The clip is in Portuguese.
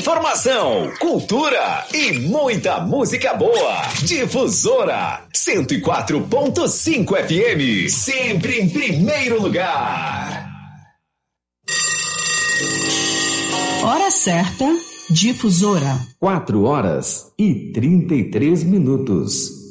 Informação, cultura e muita música boa. Difusora 104.5 FM, sempre em primeiro lugar. Hora certa, Difusora. 4 horas e 33 minutos.